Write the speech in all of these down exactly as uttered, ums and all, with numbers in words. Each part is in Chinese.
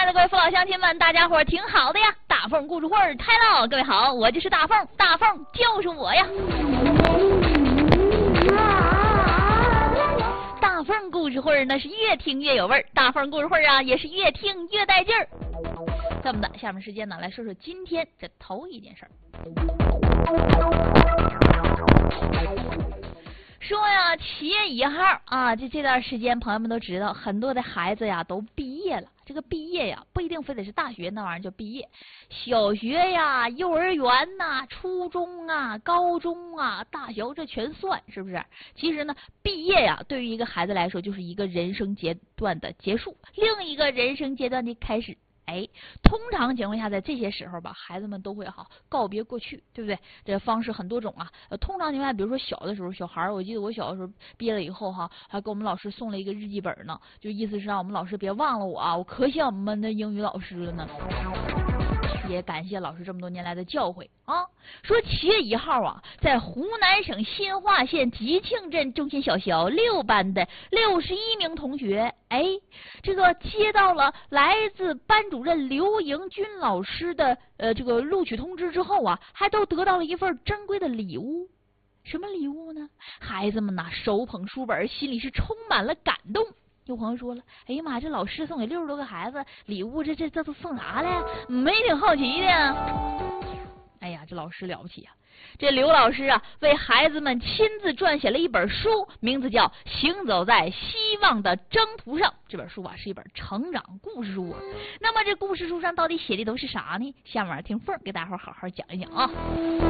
的各位父老乡亲们，大家伙挺好的呀！大凤故事会开了，各位好，我就是大凤，大凤就是我呀！大凤故事会呢是越听越有味儿，大凤故事会啊也是越听越带劲儿。这么的，下面时间呢来说说今天这头一件事儿。说呀，七月一号啊，这这段时间朋友们都知道，很多的孩子呀都毕业了。这个毕业呀，不一定非得是大学那玩意儿叫毕业，小学呀、幼儿园呐、初中啊、高中啊、大学这全算，是不是？其实呢，毕业呀，对于一个孩子来说，就是一个人生阶段的结束，另一个人生阶段的开始。哎，通常情况下，在这些时候吧，孩子们都会好告别过去，对不对？这方式很多种啊。呃，通常情况下，比如说小的时候，小孩儿，我记得我小的时候毕业了以后哈，还给我们老师送了一个日记本呢，就意思是让我们老师别忘了我啊，我可想我们的英语老师了呢。也感谢老师这么多年来的教诲啊！说七月一号啊，在湖南省新化县吉庆镇中心小学六班的六十一名同学，哎，这个接到了来自班主任刘迎军老师的呃这个录取通知之后啊，还都得到了一份珍贵的礼物。什么礼物呢？孩子们呐，手捧书本，心里是充满了感动。有朋友说了，哎呀妈，这老师送给六十多个孩子礼物，这这这都送啥了？我们也挺好奇的。哎呀，这老师了不起啊！这刘老师啊，为孩子们亲自撰写了一本书，名字叫《行走在希望的征途上》。这本书啊，是一本成长故事书啊。那么这故事书上到底写的都是啥呢？下面听凤给大伙好好讲一讲啊。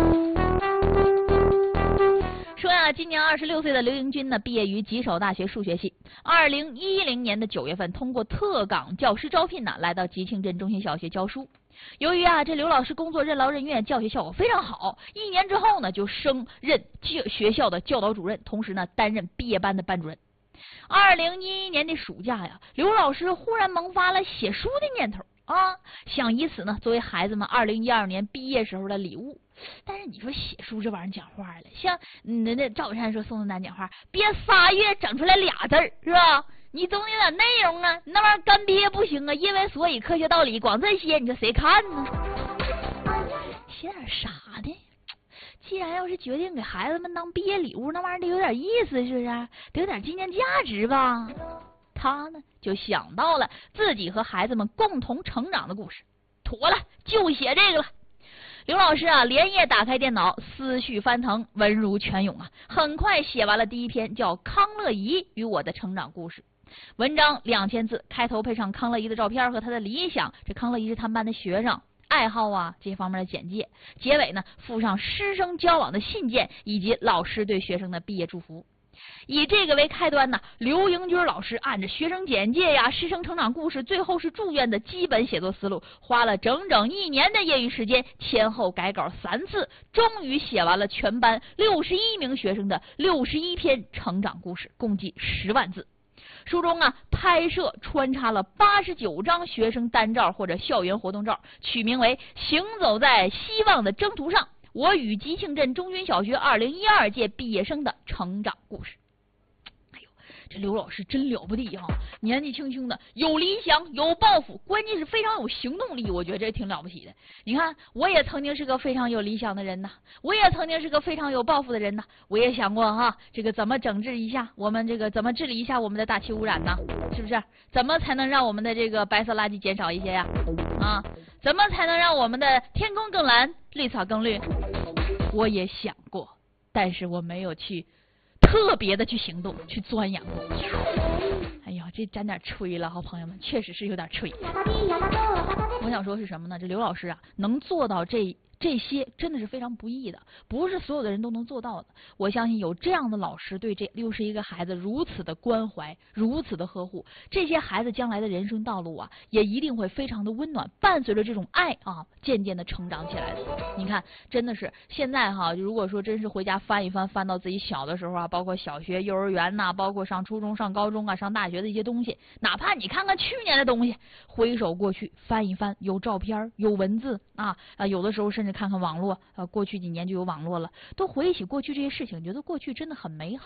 说呀，今年二十六岁的刘迎军呢，毕业于吉首大学数学系。二零一零年的九月份，通过特岗教师招聘呢，来到吉庆镇中心小学教书。由于啊，这刘老师工作任劳任怨，教学效果非常好，一年之后呢，就升任学校的教导主任，同时呢，担任毕业班的班主任。二零一一年的暑假呀，刘老师忽然萌发了写书的念头啊，想以此呢作为孩子们二零一二年毕业时候的礼物。但是你说写书这玩意儿讲话了，像那那赵本山说宋冬南讲话，憋仨月整出来俩字儿，是吧？你总有点内容啊，那玩意儿干憋不行啊，因为所以科学道理光这些，你说谁看呢？写点啥的？既然要是决定给孩子们当毕业礼物，那玩意儿得有点意思，是不是？得有点纪念价值吧？他呢就想到了自己和孩子们共同成长的故事，妥了，就写这个了。刘老师啊，连夜打开电脑，思绪翻腾，文如泉涌啊，很快写完了第一篇，叫《康乐怡与我的成长故事》。文章两千字，开头配上康乐怡的照片和他的理想，这康乐怡是他们班的学生，爱好啊这些方面的简介。结尾呢，附上师生交往的信件以及老师对学生的毕业祝福。以这个为开端呢，刘迎军老师按着学生简介呀、师生成长故事，最后是住院的基本写作思路，花了整整一年的业余时间，前后改稿三次，终于写完了全班六十一名学生的六十一篇成长故事，共计十万字。书中啊，拍摄穿插了八十九张学生单照或者校园活动照，取名为《行走在希望的征途上》。我与吉庆镇中军小学二零一二届毕业生的成长故事。哎呦，这刘老师真了不地啊！年纪轻轻的，有理想，有抱负，关键是非常有行动力。我觉得这挺了不起的。你看，我也曾经是个非常有理想的人呐，我也曾经是个非常有抱负的人呐。我也想过哈，这个怎么整治一下我们这个怎么治理一下我们的大气污染呢？是不是？怎么才能让我们的这个白色垃圾减少一些呀？啊，怎么才能让我们的天空更蓝，绿草更绿？我也想过，但是我没有去特别的去行动，去钻研过。哎呀，这沾点吹了，好朋友们，确实是有点吹。我想说是什么呢？这刘老师啊，能做到这这些真的是非常不易的，不是所有的人都能做到的。我相信有这样的老师对这六十一个孩子如此的关怀，如此的呵护，这些孩子将来的人生道路啊，也一定会非常的温暖，伴随着这种爱啊，渐渐的成长起来的。你看，真的是现在哈，如果说真是回家翻一翻，翻到自己小的时候啊，包括小学、幼儿园呐、啊，包括上初中、上高中啊、上大学的一些东西，哪怕你看看去年的东西，回首过去翻一翻，有照片，有文字啊啊，有的时候甚至看看网络，呃，过去几年就有网络了，都回忆起过去这些事情，觉得过去真的很美好。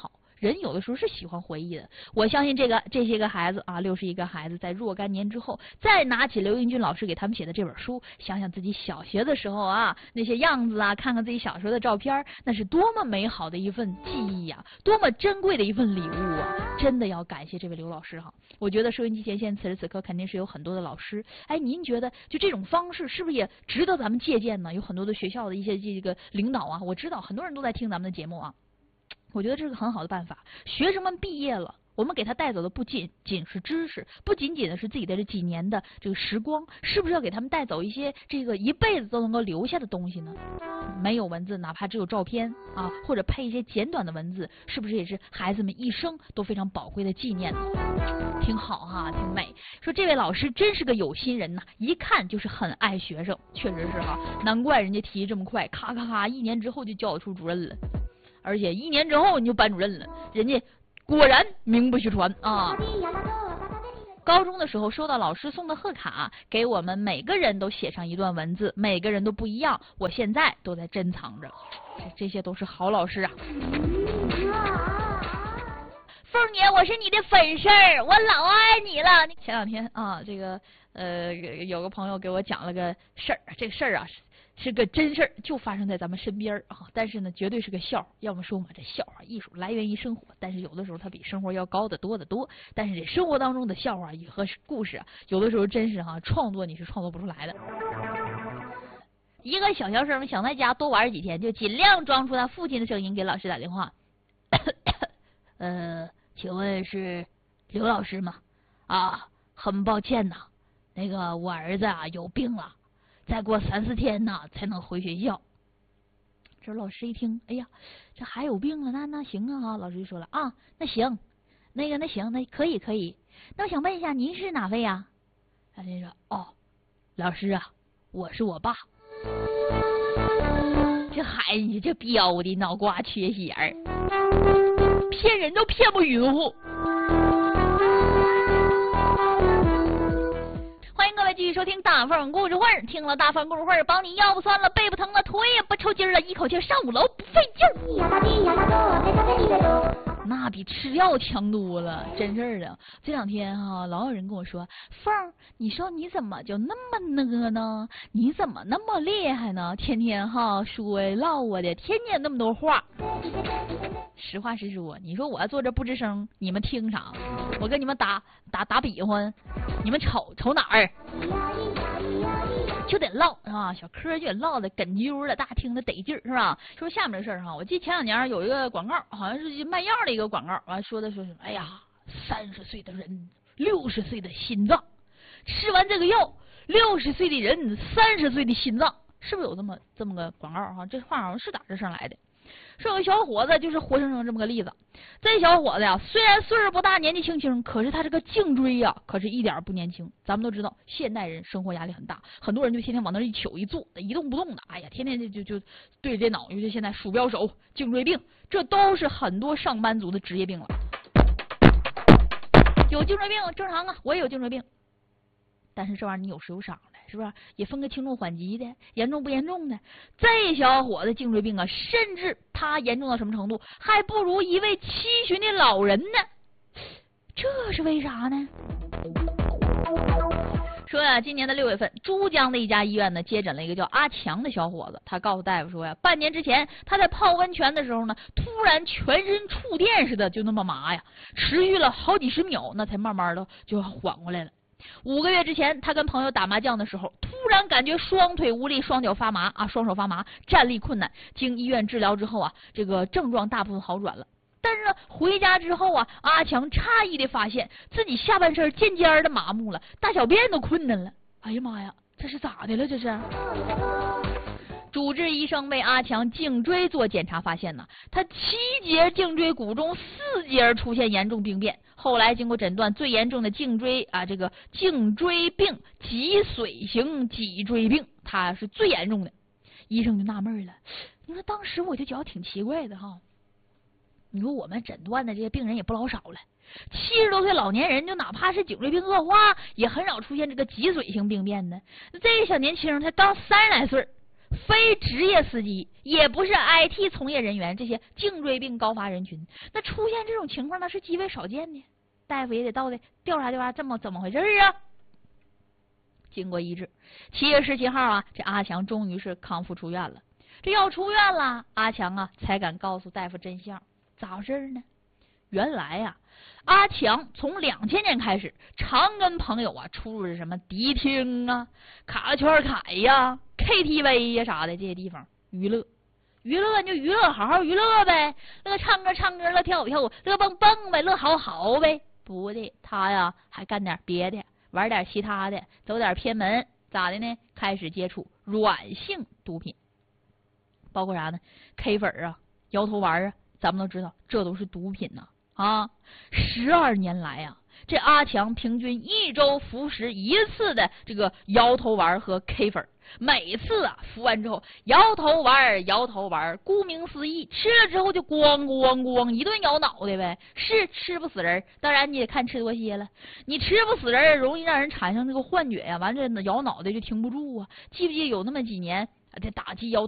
人有的时候是喜欢回忆的。我相信这个这些个孩子啊，六十一个孩子，在若干年之后，再拿起刘英军老师给他们写的这本书，想想自己小学的时候啊那些样子啊，看看自己小时候的照片，那是多么美好的一份记忆呀、啊，多么珍贵的一份礼物啊！真的要感谢这位刘老师哈。我觉得收音机前线此时此刻肯定是有很多的老师，哎，您觉得就这种方式是不是也值得咱们借鉴呢？有很多的学校的一些这个领导啊，我知道很多人都在听咱们的节目啊。我觉得这是个很好的办法。学生们毕业了，我们给他带走的不仅仅是知识，不仅仅的是自己的这几年的这个时光，是不是要给他们带走一些这个一辈子都能够留下的东西呢？没有文字，哪怕只有照片啊，或者配一些简短的文字，是不是也是孩子们一生都非常宝贵的纪念呢？挺好哈，挺美。说这位老师真是个有心人呐，一看就是很爱学生，确实是哈，难怪人家提这么快，咔咔咔，一年之后就教导处主任了。而且一年之后你就班主任了，人家果然名不虚传啊！高中的时候收到老师送的贺卡，给我们每个人都写上一段文字，每个人都不一样，我现在都在珍藏着，这些都是好老师啊。凤姐，我是你的粉丝儿，我老爱你了。前两天啊，这个呃有个朋友给我讲了个事儿，这个事儿啊是个真事儿，就发生在咱们身边啊！但是呢，绝对是个笑。要么说嘛，这笑话艺术来源于生活，但是有的时候它比生活要高得多得多。但是这生活当中的笑话也和故事啊，有的时候真是哈、啊，创作你是创作不出来的。一个小学生想在家多玩几天，就尽量装出他父亲的声音给老师打电话。呃，请问是刘老师吗？啊，很抱歉呐，那个我儿子啊有病了。再过三四天呢才能回学校。这老师一听，哎呀，这还有病了，那那行啊，老师就说了啊，那行，那个那行，那可以可以。那我想问一下，您是哪位呀？老师说，哦，老师啊，我是我爸。这孩子这彪的脑瓜缺血儿，骗人都骗不匀乎。欢迎各位继续收听大凤故事会，听了大凤故事会，保你腰不酸了，背不疼了，腿也不抽筋了，一口气上五楼不费劲儿。那比吃药强多了，真事儿的。这两天哈、啊，老有人跟我说，凤儿，你说你怎么就那么那个呢？你怎么那么厉害呢？天天哈说唠我的，天天那么多话。实话实说，你说我要坐这不吱声，你们听啥？我跟你们打打打比划，你们瞅瞅哪儿？就得唠啊，小嗑就得唠的哏啾的，大家听得得劲儿，是吧？说下面的事儿哈，我记得前两年有一个广告，好像是卖药的一个广告，完说的说什么，哎呀，三十岁的人，六十岁的心脏，吃完这个药，六十岁的人，三十岁的心脏，是不是有这么这么个广告哈？这话好像是打这上来的。说有个小伙子就是活生生这么个例子，这小伙子呀，虽然岁数不大，年纪轻轻，可是他这个颈椎呀，可是一点不年轻。咱们都知道，现代人生活压力很大，很多人就天天往那一糗一坐，一动不动的，哎呀，天天就就就对着电脑，尤其现在鼠标手、颈椎病，这都是很多上班族的职业病了。有颈椎病正常啊，我也有颈椎病，但是这玩意儿你有时有伤的，是不是？也分个轻重缓急的，严重不严重的。这小伙子颈椎病啊，甚至他严重到什么程度，还不如一位七旬的老人呢。这是为啥呢？说呀、啊，今年的六月份，珠江的一家医院呢接诊了一个叫阿强的小伙子。他告诉大夫说呀，半年之前他在泡温泉的时候呢，突然全身触电似的就那么麻呀，持续了好几十秒，那才慢慢的就缓过来了。五个月之前，他跟朋友打麻将的时候，突然感觉双腿无力、双脚发麻啊，双手发麻，站立困难。经医院治疗之后啊，这个症状大部分好转了。但是呢，回家之后啊，阿强诧异的发现自己下半身渐渐的麻木了，大小便都困难了。哎呀妈呀，这是咋的了？这是？主治医生为阿强颈椎做检查，发现呢，他七节颈椎骨中四节出现严重病变。后来经过诊断，最严重的颈椎啊，这个颈椎病脊髓型脊椎病，它是最严重的。医生就纳闷了，你说当时我就觉得挺奇怪的哈。你说我们诊断的这些病人也不老少了，七十多岁老年人，就哪怕是颈椎病恶化，也很少出现这个脊髓型病变的。这个小年轻才刚三十来岁， 非职业司机，也不是 I T 从业人员，这些颈椎病高发人群，那出现这种情况那是极为少见的。大夫也得到底调查调查，这么怎么回事啊？经过医治，七月十七号啊，这阿强终于是康复出院了。这要出院了，阿强啊才敢告诉大夫真相，咋回事呢？原来呀、啊，阿强从两千年开始，常跟朋友啊出入什么迪厅啊、卡圈凯呀、K T V 呀啥的这些地方娱乐。娱乐就娱乐，好好娱乐呗，乐唱歌唱歌，乐跳舞跳舞，乐蹦蹦呗，乐好好呗。不的，他呀还干点别的，玩点其他的，走点偏门，咋的呢？开始接触软性毒品，包括啥呢 ？K 粉啊，摇头丸啊，咱们都知道，这都是毒品呐啊！啊，十二年来呀、啊，这阿强平均一周服食一次的这个摇头丸和 K 粉。每次啊服完之后，摇头丸摇头丸，顾名思义，吃了之后就咣咣咣一顿摇脑袋呗，是吃不死人。当然你得看吃多些了，你吃不死人，容易让人产生这个幻觉呀，完了摇脑袋就停不住啊。记不记得有那么几年，这打击摇